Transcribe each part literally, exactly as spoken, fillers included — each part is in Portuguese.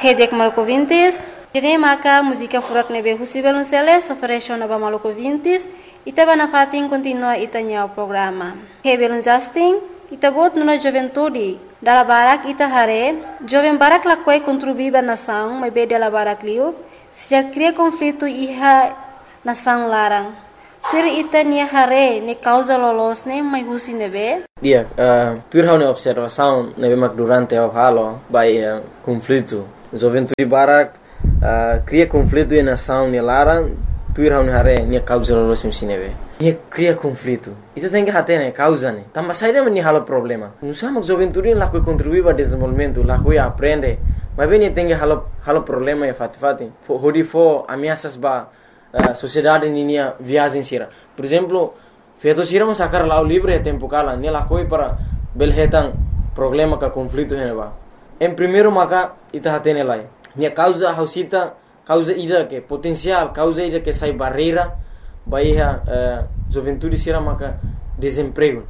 Kedek Malco Vintes, Tene Maca, música furak nebe Husibel Unceles, oferece na Malco Vintes, Itaba na fatin continua itanya o programa. Hebel Justin, Itabot nuna juventude, dala barak ita hare, jovem barak lakwai contribuiba nação, mas be dela barak liu, se já cria conflito iha nação larang. Tur ita ni hare, ni causa lolos ne, mas husi nebe? Dia, uh, tur hau ne observação nebe mak durante o halo, by uh, conflito. Juventude barak uh, cria conflito e nação ne larang, tur hau ne hare, ni causa lolos ne nebe. Ni cria conflito. Itu tem que hate ne causa ne. Tamba saída men halo problema. Não sama juventude lá que contribui para desenvolvimento, lá que aprende. Mas bem tem que halo halo problema e fati fati. Hodi fo ameaças ba uh, sociedade ninia viagem sira. Por exemplo, feito sira mas sacar lá o livre tempo cala, ne lá coi para belhetan problema ka conflito ne ba. Em primeiro maka ita hate ne lá. Ni causa hausita causa ida que potencial, causa ida que sai barreira. Bahia uh, juventude sira maka desemprego.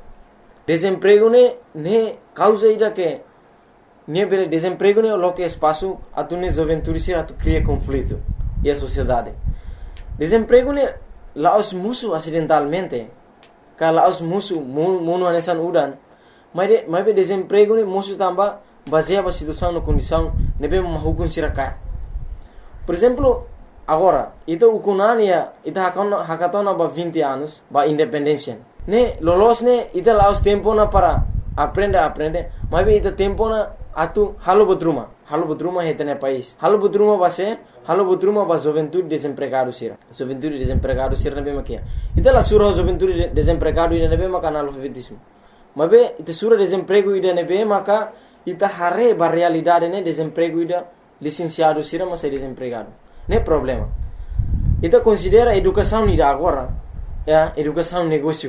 Desemprego ne ne causa ida que ne bele desemprego ne lo que espaço atu ne juventude sira tu cria conflito e a sociedade. Desemprego ne laos musu acidentalmente. Ka laos musu muno anesan udan. Mas de mas be desemprego ne musu tamba baseia a situação no condição ne be mahukun sira ka. Por exemplo, agora, itu ukunania, itu hakatona hakatona ba vinte anos, ba independência. Ne lolos ne ita laos tempo na para aprender aprender, mas be ita tempo na atu halo bodruma, halo bodruma hetene país. Halo bodruma base, halo bodruma ba juventude desempregado sira. Juventude desempregado sira be makia. Ita la sura juventude desempregado ida be maka analfabetismo. Mas be ita sura desemprego ida ne be maka ita hare ba realidade ne desemprego ida licenciado sira mas é desempregado. Não é problema. Então considera educação ida agora, é educação negócio.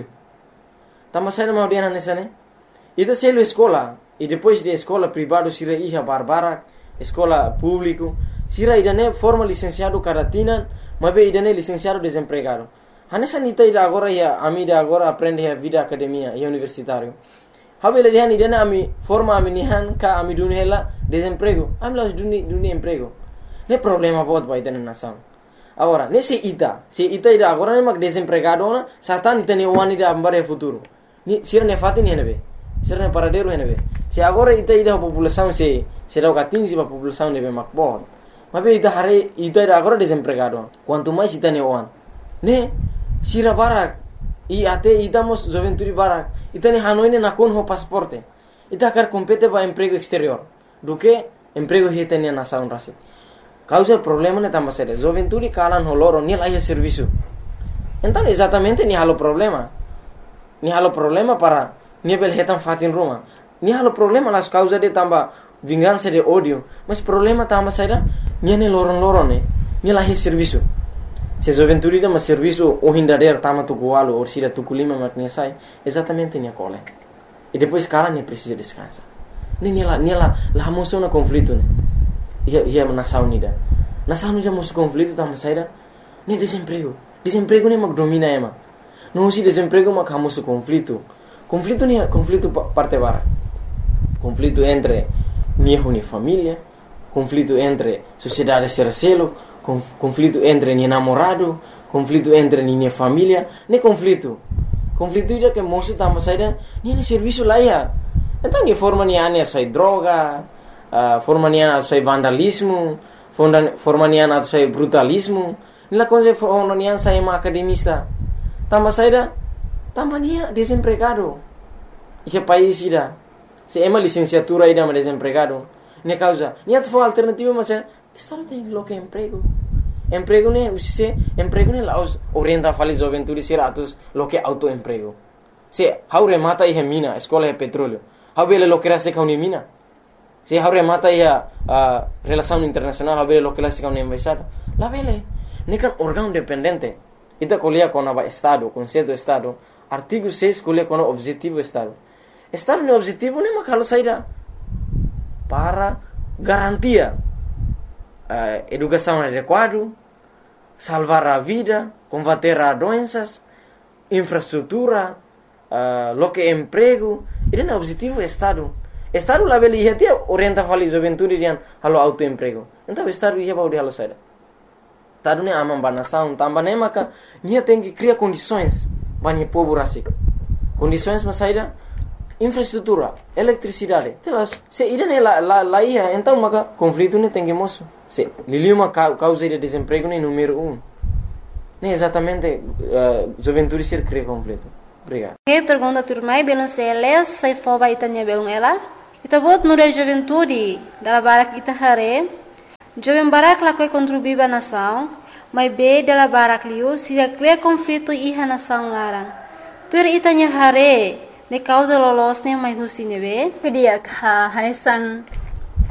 Tama sai na audiana nessa né? Então se ele escola e depois de escola privado sira iha barbara, escola público, sira ida né forma licenciado caratina, mas be ida né licenciado desempregado. Hanessa nita ida agora ia amida agora aprende a vida academia e universitário. Habele dia ida né ami forma ami nihan ka ami dunela desemprego. Am las duni duni emprego. Não é problema bot vai ter na nação. Agora, nesse ita, se ita ida agora nem mag desempregado na, satan ita ne wani ida ambare futuro. Ni sira ne fati ne nebe. Sira ne paradero nebe. Se agora ita ida a população se se dá o quinze a população nebe mag bot. Mas be ita hare ita ida agora desempregado. Quanto mais ita ne wan. Ne sira barak e até ita mos juventude barak. Ita ne hanoi ne nakon ho pasaporte. Ita quer compete para emprego exterior. Do que emprego hita ne nação rasi. Causa o problema ne tamba sério. Juventude calan holoro ni lá serviço. Então exatamente ni halo problema. Ni halo problema para ni bel hetan fatin Roma. Ni halo problema las causa de tamba vingança de ódio. Mas problema tamba sério ni ne loron loron ne ni lá serviço. Se juventude dá mas serviço o hindader tama tu coalo ou sira tu culima maknya sai exatamente ni cole. E depois calan ni precisa descansar. Ni ni lá ni lá lá moção na conflito ne. Ia ia nação unida. Nação unida mos conflito tama saída. Nem desemprego. Desemprego nem mag domina ema. Não se desemprego mag hamos conflito. Conflito nem conflito parte bara. Conflito entre minha uni família, conflito entre sociedade sercelo, conflito entre ni namorado, conflito entre minha família, nem conflito. Conflito ida que moço tama saída, nem serviço lá ia. Então ni forma ni ane sai droga. Uh, forma nian atau sai vandalismo, forma nian atau sai brutalismo. Nila coisa forma nian sai ma academista. Tamba saída, tamba nia desempregado. Esse país ida, se ema licenciatura ida ma desempregado. Ne causa, nia tu alternativa macam, estado tem lo que emprego. Emprego ne usise, emprego ne laos orienta fali juventude sira atus lo que autoemprego. Se haure mata e mina, escola de petróleo. Haure lo que rase kauni mina. Se haure mata ia uh, relação internacional haver lo que lá se uma embaixada lá vele nekan órgão dependente ita colia com o estado conceito estado artigo seis colia com o objetivo estado estado no objetivo nem makalo saída para garantia uh, educação adequada salvar a vida combater as doenças infraestrutura uh, lo que emprego ele no objetivo estado Estado lá beli ia dia orienta fali juventude rian halo autoemprego. Então estado ia bauri halo saída. Estado ne amam banação, tambah ne maka nia tem que criar condições banyak povo rasik. Condições mas saída infraestrutura, eletricidade. Telas, se ida ne la la la ia, então maka conflito ne tem que moço. Se liliuma causa de desemprego ne número um. Ne exatamente uh, juventude ser cria conflito. Obrigado. Que pergunta turmai belum seles sai foba itanya belum ela. Ita bot nure juventude dala barak ita hare. Jovem barak la koi contribuiba nação, mas be dala barak liu se cria conflito iha nação larang. Tur itanya hare ne causa lolos ne mai husine be. Kedia ha hanesan